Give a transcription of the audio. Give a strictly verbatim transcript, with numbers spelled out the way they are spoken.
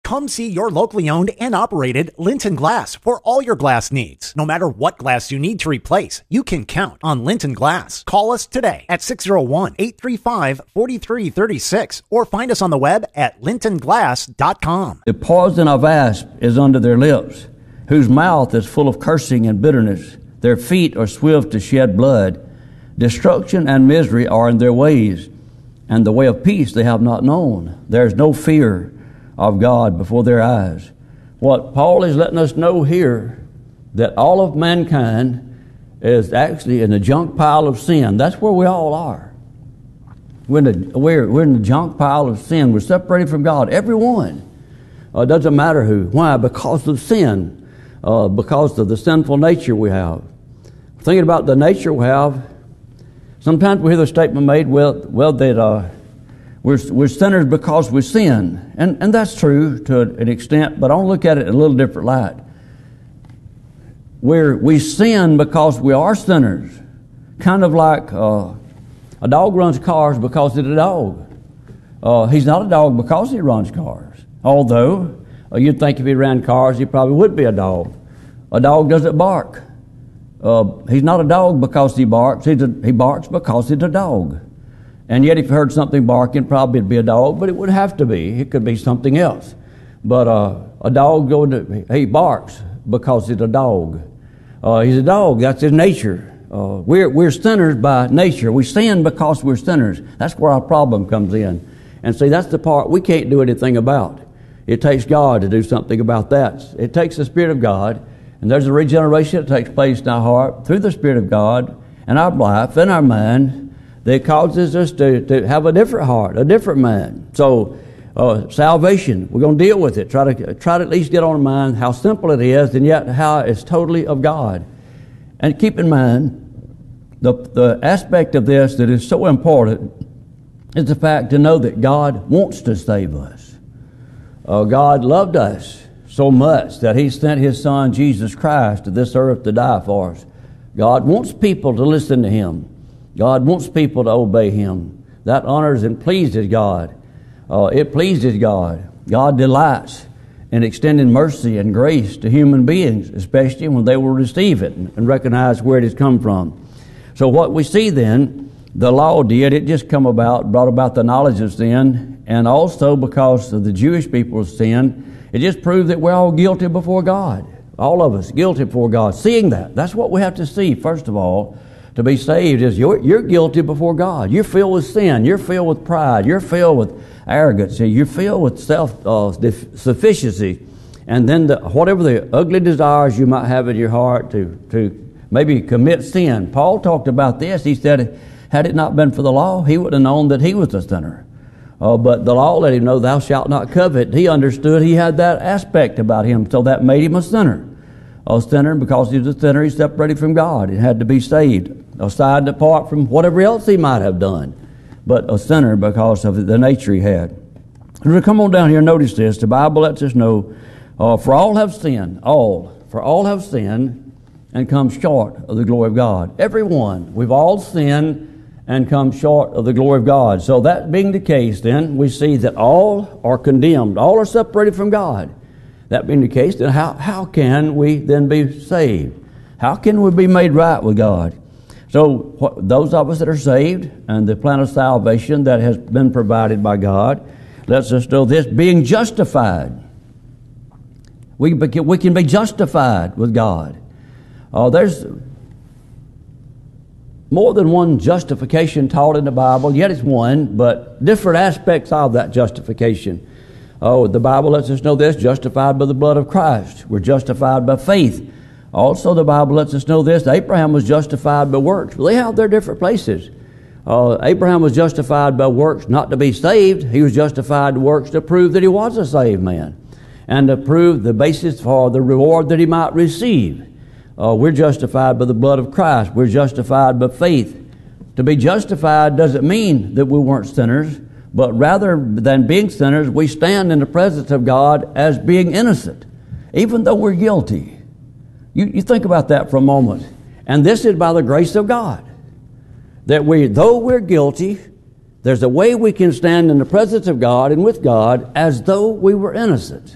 Come see your locally owned and operated Linton Glass for all your glass needs. No matter what glass you need to replace, you can count on Linton Glass. Call us today at six oh one, eight three five, four three three six or find us on the web at linton glass dot com. The poison of asp is under their lips, whose mouth is full of cursing and bitterness. Their feet are swift to shed blood. Destruction and misery are in their ways, and the way of peace they have not known. There is no fear of God before their eyes. What Paul is letting us know here, that all of mankind is actually in the junk pile of sin. That's where we all are. We're in the, we're, we're in the junk pile of sin. We're separated from God. Everyone. Uh, it doesn't matter who. Why? Because of sin. Uh, because of the sinful nature we have. Thinking about the nature we have, sometimes we hear the statement made, well, well that uh, we're, we're sinners because we sin. And, and that's true to an extent, but I want to look at it in a little different light. We're, we sin because we are sinners. Kind of like uh, a dog runs cars because he's a dog. Uh, he's not a dog because he runs cars. Although, uh, you'd think if he ran cars, he probably would be a dog. A dog doesn't bark. Uh, he's not a dog because he barks. He's a, he barks because he's a dog. And yet if you heard something barking, probably it'd be a dog, but it would have to be. It could be something else. But uh, a dog, go to, he barks because he's a dog. Uh, he's a dog. That's his nature. Uh, we're, we're sinners by nature. We sin because we're sinners. That's where our problem comes in. And see, that's the part we can't do anything about. It takes God to do something about that. It takes the Spirit of God. And there's a regeneration that takes place in our heart through the Spirit of God and our life and our mind that causes us to, to have a different heart, a different mind. So uh, salvation, we're going to deal with it. Try to try to at least get on our mind how simple it is and yet how it's totally of God. And keep in mind, the, the aspect of this that is so important is the fact to know that God wants to save us. Uh, God loved us so much that He sent His Son, Jesus Christ, to this earth to die for us. God wants people to listen to Him. God wants people to obey Him. That honors and pleases God. Uh, it pleases God. God delights in extending mercy and grace to human beings, especially when they will receive it and recognize where it has come from. So what we see then, the law did, it just come about, brought about the knowledge of sin, and also because of the Jewish people's sin, it just proved that we're all guilty before God. All of us guilty before God. Seeing that, that's what we have to see, first of all. To be saved is you're, you're guilty before God. You're filled with sin. You're filled with pride. You're filled with arrogance. You're filled with self-sufficiency. Uh, and then the, whatever the ugly desires you might have in your heart to, to maybe commit sin. Paul talked about this. He said, had it not been for the law, he would have known that he was a sinner. Uh, but the law let him know, thou shalt not covet. He understood he had that aspect about him, so that made him a sinner. A sinner, because he was a sinner, he separated from God. He had to be saved, aside and apart from whatever else he might have done. But a sinner because of the nature he had. So come on down here and notice this. The Bible lets us know, uh, for all have sinned, all, for all have sinned and come short of the glory of God. Everyone, we've all sinned and come short of the glory of God. So that being the case, then, we see that all are condemned. All are separated from God. That being the case, then how, how can we then be saved? How can we be made right with God? So what, those of us that are saved and the plan of salvation that has been provided by God lets us know this, being justified. We, we can be justified with God. Uh, there's more than one justification taught in the Bible, yet it's one, but different aspects of that justification. Oh, the Bible lets us know this, justified by the blood of Christ. We're justified by faith. Also, the Bible lets us know this, Abraham was justified by works. Well, they have their different places. Uh, Abraham was justified by works not to be saved. He was justified by works to prove that he was a saved man and to prove the basis for the reward that he might receive. Uh, we're justified by the blood of Christ. We're justified by faith. To be justified doesn't mean that we weren't sinners, but rather than being sinners, we stand in the presence of God as being innocent, even though we're guilty. You, you think about that for a moment. And this is by the grace of God, that we, though we're guilty, there's a way we can stand in the presence of God and with God as though we were innocent.